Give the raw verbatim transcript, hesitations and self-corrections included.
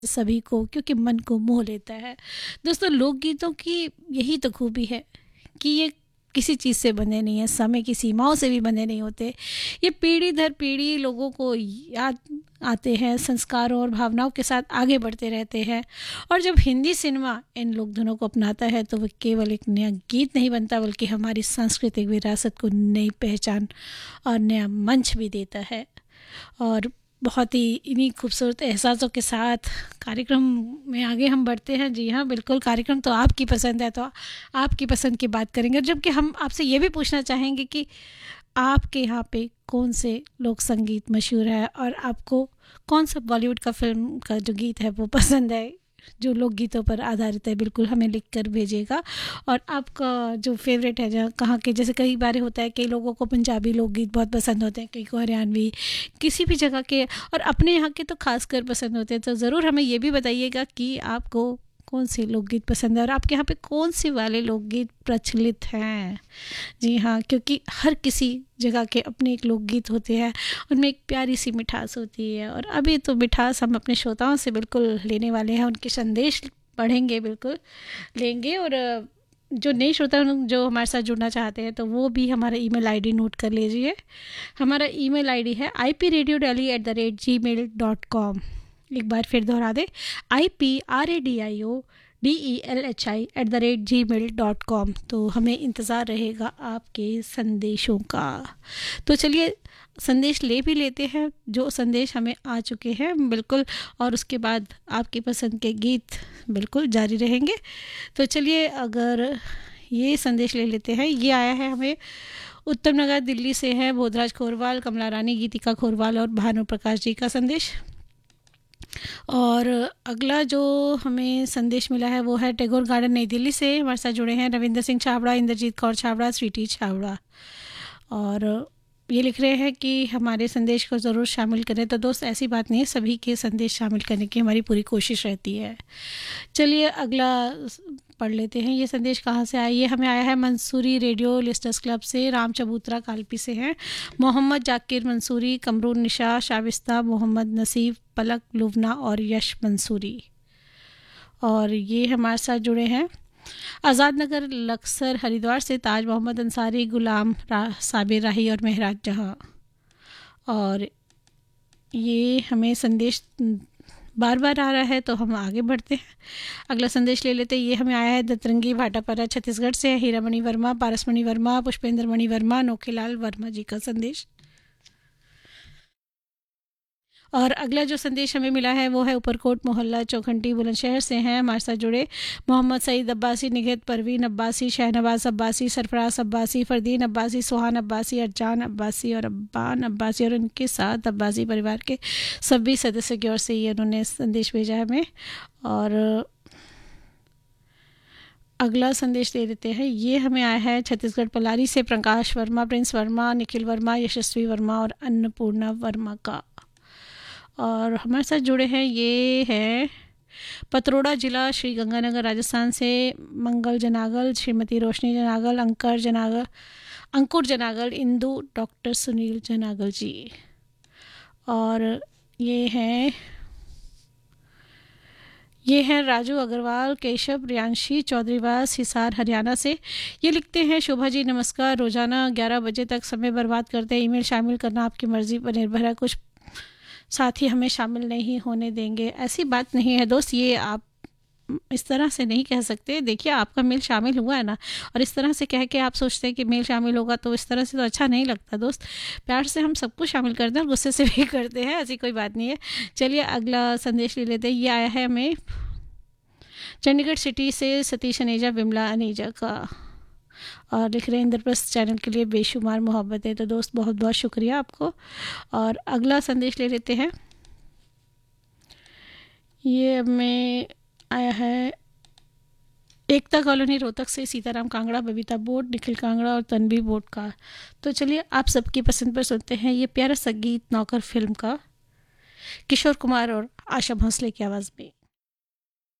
सभी को, क्योंकि मन को मोह लेता है। दोस्तों, लोकगीतों की यही तो खूबी है कि ये किसी चीज़ से बंधे नहीं है, समय की सीमाओं से भी बंधे नहीं होते। ये पीढ़ी दर पीढ़ी लोगों को याद आते हैं, संस्कारों और भावनाओं के साथ आगे बढ़ते रहते हैं। और जब हिंदी सिनेमा इन लोक धुनों को अपनाता है तो वह केवल एक नया गीत नहीं बनता, बल्कि हमारी सांस्कृतिक विरासत को नई पहचान और नया मंच भी देता है। और बहुत ही इन्हीं खूबसूरत एहसासों के साथ कार्यक्रम में आगे हम बढ़ते हैं। जी हाँ, बिल्कुल, कार्यक्रम तो आपकी पसंद है, तो आपकी पसंद की बात करेंगे। जबकि हम आपसे ये भी पूछना चाहेंगे कि आपके यहाँ पे कौन से लोक संगीत मशहूर है और आपको कौन सा बॉलीवुड का फिल्म का जो गीत है वो पसंद है, जो लोकगीतों पर आधारित है। बिल्कुल हमें लिख कर भेजिएगा। और आपका जो फेवरेट है, जहाँ कहाँ के, जैसे कई बार होता है कई लोगों को पंजाबी लोकगीत बहुत पसंद होते हैं, कई को हरियाणवी, किसी भी जगह के, और अपने यहाँ के तो खासकर पसंद होते हैं। तो ज़रूर हमें ये भी बताइएगा कि आपको कौन से लोकगीत पसंद है और आपके यहाँ पे कौन से वाले लोकगीत प्रचलित हैं। जी हाँ, क्योंकि हर किसी जगह के अपने एक लोकगीत होते हैं, उनमें एक प्यारी सी मिठास होती है। और अभी तो मिठास हम अपने श्रोताओं से बिल्कुल लेने वाले हैं, उनके संदेश पढ़ेंगे, बिल्कुल लेंगे। और जो नए श्रोता जो हमारे साथ जुड़ना चाहते हैं तो वो भी हमारा ईमेल आईडी नोट कर लीजिए। हमारा ईमेल आईडी है I P radio daily at the rate ji mail dot com. एक बार फिर दोहरा दे, I P R A D I O D E L H I at the rate ji mail dot com. तो हमें इंतज़ार रहेगा आपके संदेशों का। तो चलिए संदेश ले भी लेते हैं, जो संदेश हमें आ चुके हैं, बिल्कुल। और उसके बाद आपकी पसंद के गीत बिल्कुल जारी रहेंगे। तो चलिए अगर ये संदेश ले लेते हैं। ये आया है हमें उत्तम नगर दिल्ली से है, बोधराज खोरवाल, कमला रानी, गीतिका खोरवाल और भानु प्रकाश जी का संदेश। और अगला जो हमें संदेश मिला है वो है टैगोर गार्डन नई दिल्ली से। हमारे साथ जुड़े हैं रविंद्र सिंह छाबड़ा, इंद्रजीत कौर छाबड़ा, स्वीटी छाबड़ा। और ये लिख रहे हैं कि हमारे संदेश को ज़रूर शामिल करें। तो दोस्त, ऐसी बात नहीं है, सभी के संदेश शामिल करने की हमारी पूरी कोशिश रहती है। चलिए अगला पढ़ लेते हैं। ये संदेश कहाँ से आया? ये हमें आया है मंसूरी रेडियो लिस्टर्स क्लब से। राम चबूतरा कालपी से हैं मोहम्मद जाकिर मंसूरी, कमरून निशा, शाविस्ता, मोहम्मद नसीब, पलक लुबना और यश मंसूरी। और ये हमारे साथ जुड़े हैं आज़ाद नगर लक्सर हरिद्वार से ताज मोहम्मद अंसारी, गुलाम रा, साबिर राही और महराज जहाँ। और ये हमें संदेश बार बार आ रहा है तो हम आगे बढ़ते हैं, अगला संदेश ले लेते हैं। ये हमें आया है दतरंगी भाटापारा छत्तीसगढ़ से। हीरामणि वर्मा, पारसमणि वर्मा, पुष्पेंद्र मणि वर्मा, नोखेलाल वर्मा जी का संदेश। और अगला जो संदेश हमें मिला है वो है ऊपरकोट मोहल्ला चौखंटी बुलंदशहर से हैं। हमारे साथ जुड़े मोहम्मद सईद अब्बासी, निगहत परवीन अब्बासी, शहनवाज अब्बासी, सरफराज अब्बासी, फरदीन अब्बासी, सुहान अब्बासी, अरजान अब्बासी और अब्बान अब्बासी और उनके साथ अब्बासी परिवार के सभी सदस्यों की ओर से ये उन्होंने संदेश भेजा है हमें। और अगला संदेश दे देते हैं। ये हमें आया है छत्तीसगढ़ पलारी से प्रकाश वर्मा, प्रिंस वर्मा, निखिल वर्मा, यशस्वी वर्मा और अन्नपूर्णा वर्मा का। और हमारे साथ जुड़े हैं ये है पतरोड़ा जिला श्री गंगानगर राजस्थान से मंगल जनागल, श्रीमती रोशनी जनागल, अंकर जनागल, अंकुर जनागल, इंदु, डॉक्टर सुनील जनागल जी। और ये हैं ये हैं राजू अग्रवाल, केशव, रियांशी चौधरीवास, हिसार हरियाणा से। ये लिखते हैं शोभा जी नमस्कार, रोज़ाना ग्यारह बजे तक समय बर्बाद करते हैं, ईमेल शामिल करना आपकी मर्ज़ी पर निर्भर है, कुछ साथी हमें शामिल नहीं होने देंगे। ऐसी बात नहीं है दोस्त, ये आप इस तरह से नहीं कह सकते। देखिए आपका मेल शामिल हुआ है ना, और इस तरह से कह के आप सोचते हैं कि मेल शामिल होगा, तो इस तरह से तो अच्छा नहीं लगता दोस्त। प्यार से हम सबको शामिल करते हैं और गुस्से से भी करते हैं, ऐसी कोई बात नहीं है। चलिए अगला संदेश ले लेते हैं। ये आया है हमें चंडीगढ़ सिटी से सतीश अनेजा, विमला अनेजा का। और लिख रहे हैं इंद्रप्रस्थ चैनल के लिए बेशुमार मोहब्बत है। तो दोस्त बहुत बहुत शुक्रिया आपको। और अगला संदेश ले लेते हैं। ये हमें आया है एकता कॉलोनी रोहतक से सीताराम कांगड़ा, बबीता बोट, निखिल कांगड़ा और तन्वी बोट का। तो चलिए आप सबकी पसंद पर सुनते हैं ये प्यारा सा गीत नौकर फिल्म का, किशोर कुमार और आशा भोसले की आवाज़ में।